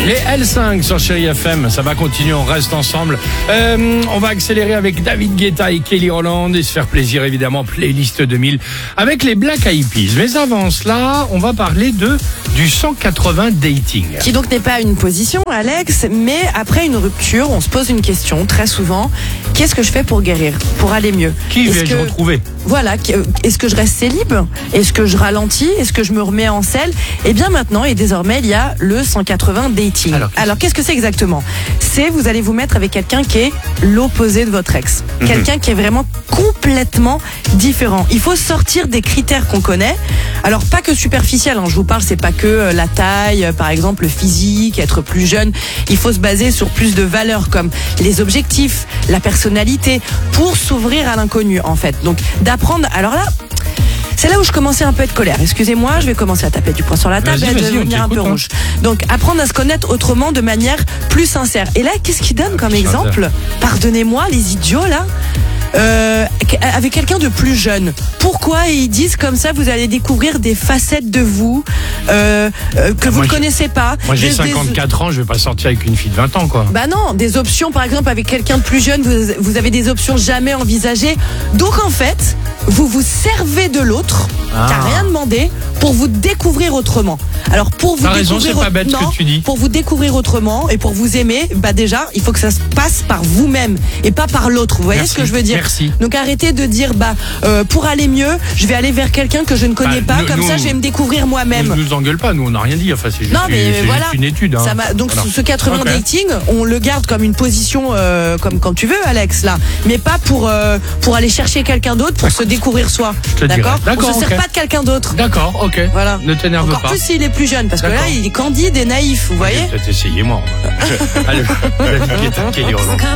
Les L5 sur Chérie FM, ça va continuer, on reste ensemble. On va accélérer avec David Guetta et Kelly Rowland et se faire plaisir évidemment, playlist 2000 avec les Black Eyed Peas. Mais avant cela, on va parler du 180 dating. Qui donc n'est pas une position, Alex, mais après une rupture, on se pose une question très souvent. Qu'est-ce que je fais pour guérir, pour aller mieux? Qui vais-je retrouver? Voilà, est-ce que je reste célib? Est-ce que je ralentis? Est-ce que je me remets en selle? Et bien maintenant, et désormais, il y a le 180 dating. Alors qu'est-ce que c'est exactement? C'est, vous allez vous mettre avec quelqu'un qui est l'opposé de votre ex. Quelqu'un qui est vraiment complètement différent. Il faut sortir des critères qu'on connaît. Alors pas que superficiel, je vous parle, c'est pas que la taille, par exemple le physique, être plus jeune. Il faut se baser sur plus de valeurs comme les objectifs, la personnalité, pour s'ouvrir à l'inconnu en fait. Donc d'apprendre, alors là, c'est là où je commençais un peu à être colère. Excusez-moi, je vais commencer à taper du poing sur la table et à devenir un peu rouge. Donc, apprendre à se connaître autrement de manière plus sincère. Et là, qu'est-ce qu'il donne comme exemple? Pardonnez-moi, les idiots, là. Avec quelqu'un de plus jeune. Pourquoi ils disent comme ça, vous allez découvrir des facettes de vous que vous ne connaissez pas. Moi j'ai 54 ans, je vais pas sortir avec une fille de 20 ans quoi. Bah non, des options par exemple avec quelqu'un de plus jeune, vous avez des options jamais envisagées. Donc en fait, vous vous servez de l'autre qui a rien demandé pour vous découvrir autrement. Alors pour vous découvrir c'est pas bête ce que tu dis. Pour vous découvrir autrement et pour vous aimer, bah déjà, il faut que ça se passe par vous-même et pas par l'autre. Vous voyez ce que je veux dire? Merci. Donc arrêtez de dire pour aller mieux, je vais aller vers quelqu'un que je ne connais pas, comme ça je vais me découvrir moi-même. Ne nous engueule pas, nous on n'a rien dit, enfin c'est juste, juste une étude. Donc ce 80 dating, on le garde comme une position comme quand tu veux Alex là, mais pas pour aller chercher quelqu'un d'autre pour se découvrir soi. D'accord. On se sert pas de quelqu'un d'autre. D'accord, ok. Voilà. Ne t'énerve pas. Encore plus s'il est plus jeune, parce que là il est candide et naïf, vous voyez. Peut-être essayer moi. Allez, Kelly Rowland.